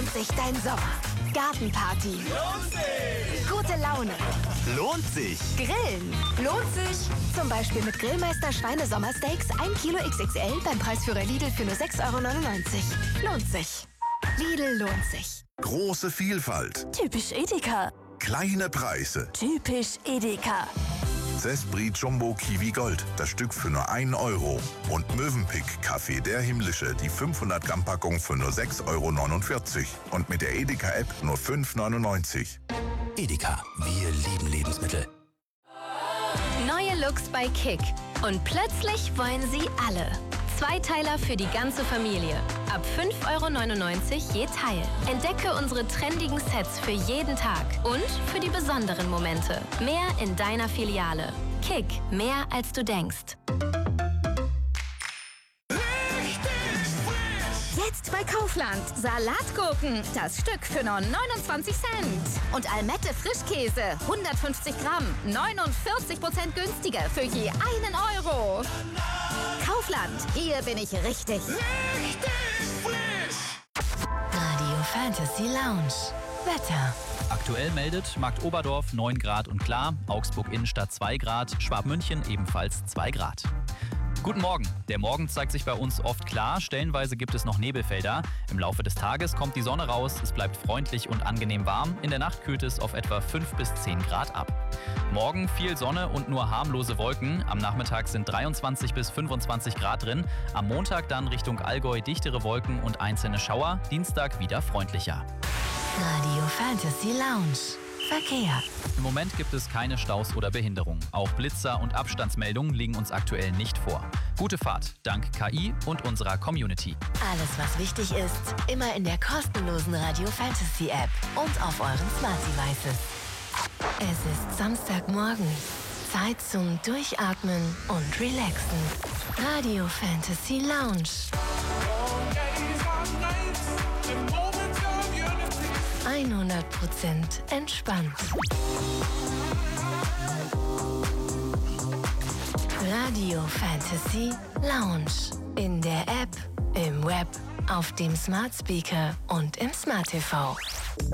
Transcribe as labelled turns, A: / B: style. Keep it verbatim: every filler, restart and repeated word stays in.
A: lohnt sich dein Sommer. Gartenparty.
B: Lohnt sich.
A: Gute Laune.
B: Lohnt sich.
A: Grillen. Lohnt sich. Zum Beispiel mit Grillmeister Schweinesommersteaks ein Kilo X X L beim Preisführer Lidl für nur sechs Euro neunundneunzig. Lohnt sich. Lidl lohnt sich.
C: Große Vielfalt.
D: Typisch Edeka.
C: Kleine Preise.
D: Typisch Edeka.
C: Zespri Jumbo Kiwi Gold, das Stück für nur einen Euro. Und Mövenpick Kaffee der Himmlische, die fünfhundert Gramm Packung für nur sechs Euro neunundvierzig. Und mit der Edeka-App nur fünf Euro neunundneunzig.
E: Edeka, wir lieben Lebensmittel.
F: Neue Looks bei Kick. Und plötzlich wollen sie alle. Zweiteiler für die ganze Familie. Ab fünf Euro neunundneunzig je Teil. Entdecke unsere trendigen Sets für jeden Tag und für die besonderen Momente. Mehr in deiner Filiale. Kick, mehr als du denkst.
G: Jetzt bei Kaufland. Salatgurken. Das Stück für nur neunundzwanzig Cent. Und Almette Frischkäse. hundertfünfzig Gramm. neunundvierzig Prozent günstiger für je einen Euro. Kaufland. Hier bin ich richtig.
B: Richtig frisch.
D: Radio Fantasy Lounge. Wetter.
H: Aktuell meldet Markt Oberdorf neun Grad und klar, Augsburg Innenstadt zwei Grad, Schwabmünchen ebenfalls zwei Grad. Guten Morgen. Der Morgen zeigt sich bei uns oft klar, stellenweise gibt es noch Nebelfelder. Im Laufe des Tages kommt die Sonne raus, es bleibt freundlich und angenehm warm. In der Nacht kühlt es auf etwa fünf bis zehn Grad ab. Morgen viel Sonne und nur harmlose Wolken. Am Nachmittag sind dreiundzwanzig bis fünfundzwanzig Grad drin. Am Montag dann Richtung Allgäu dichtere Wolken und einzelne Schauer. Dienstag wieder freundlicher.
D: Radio Fantasy Lounge. Verkehr.
H: Im Moment gibt es keine Staus oder Behinderung. Auch Blitzer und Abstandsmeldungen liegen uns aktuell nicht vor. Gute Fahrt, dank K I und unserer Community.
D: Alles, was wichtig ist, immer in der kostenlosen Radio Fantasy App und auf euren Smart Devices. Es ist Samstagmorgen. Zeit zum Durchatmen und Relaxen. Radio Fantasy Lounge. hundert Prozent entspannt. Radio Fantasy Lounge. In der App, im Web, auf dem Smart Speaker und im Smart T V.